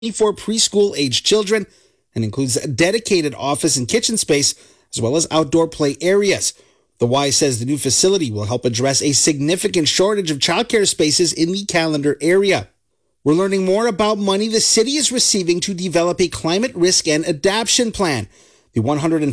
for preschool-aged children and includes a dedicated office and kitchen space, as well as outdoor play areas. The Y says the new facility will help address a significant shortage of childcare spaces in the Callander area. We're learning more about money the city is receiving to develop a climate risk and adaptation plan. The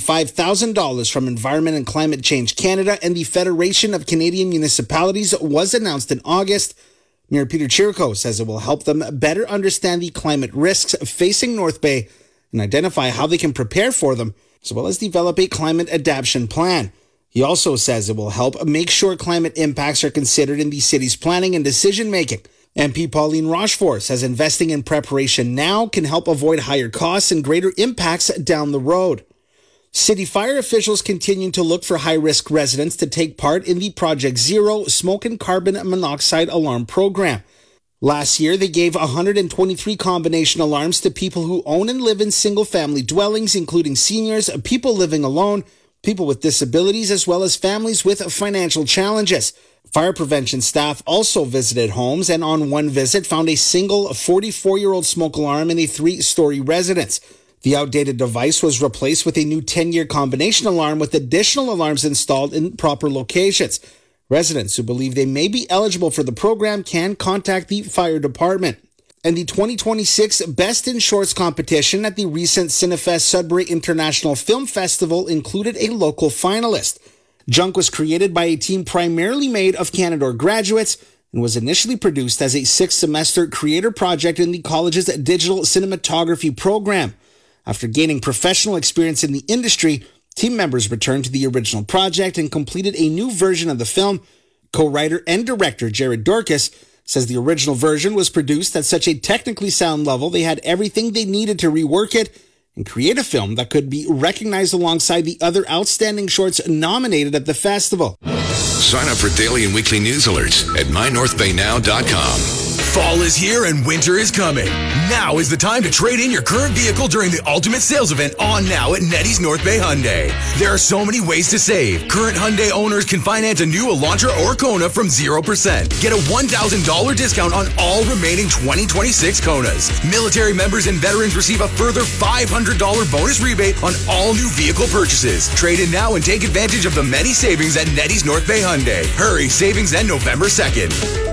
$105,000 from Environment and Climate Change Canada and the Federation of Canadian Municipalities was announced in August. Mayor Peter Chirico says it will help them better understand the climate risks facing North Bay and identify how they can prepare for them, as well as develop a climate adaptation plan. He also says it will help make sure climate impacts are considered in the city's planning and decision-making. MP Pauline Rochefort says investing in preparation now can help avoid higher costs and greater impacts down the road. City fire officials continue to look for high-risk residents to take part in the Project Zero smoke and carbon monoxide alarm program. Last year, they gave 123 combination alarms to people who own and live in single-family dwellings, including seniors, people living alone, people with disabilities, as well as families with financial challenges. Fire prevention staff also visited homes and on one visit found a single 44-year-old smoke alarm in a 3-story residence. The outdated device was replaced with a new 10-year combination alarm with additional alarms installed in proper locations. Residents who believe they may be eligible for the program can contact the fire department. And the 2026 Best in Shorts competition at the recent Cinefest Sudbury International Film Festival included a local finalist. Junk was created by a team primarily made of Canadore graduates and was initially produced as a 6-semester creator project in the college's digital cinematography program. After gaining professional experience in the industry, team members returned to the original project and completed a new version of the film. Co-writer and director Jared Dorcas says the original version was produced at such a technically sound level they had everything they needed to rework it and create a film that could be recognized alongside the other outstanding shorts nominated at the festival. Sign up for daily and weekly news alerts at mynorthbaynow.com. Fall is here and winter is coming. Now is the time to trade in your current vehicle during the ultimate sales event on now at Neddy's North Bay Hyundai. There are so many ways to save. Current Hyundai owners can finance a new Elantra or Kona from 0%. Get a $1,000 discount on all remaining 2026 Konas. Military members and veterans receive a further $500 bonus rebate on all new vehicle purchases. Trade in now and take advantage of the many savings at Neddy's North Bay Hyundai. Hurry, savings end November 2nd.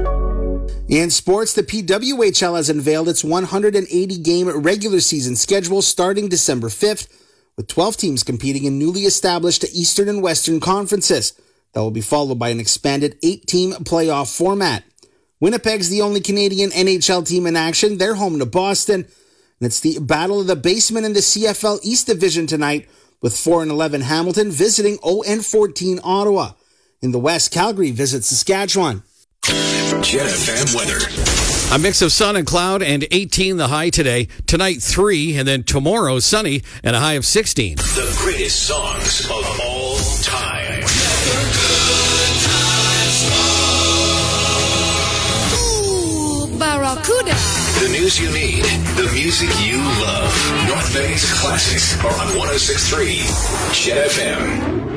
In sports, the PWHL has unveiled its 180-game regular season schedule starting December 5th, with 12 teams competing in newly established Eastern and Western conferences. That will be followed by an expanded 8-team playoff format. Winnipeg's the only Canadian NHL team in action. They're home to Boston, and it's the battle of the basement in the CFL East Division tonight, with 4-11 Hamilton visiting 0-14 Ottawa. In the West, Calgary visits Saskatchewan. Jet FM weather. A mix of sun and cloud and 18 the high today. Tonight 3 and then tomorrow sunny and a high of 16. The greatest songs of all time. Ooh, Barracuda. The news you need, the music you love. North Bay's classics are on 106.3 Jet FM.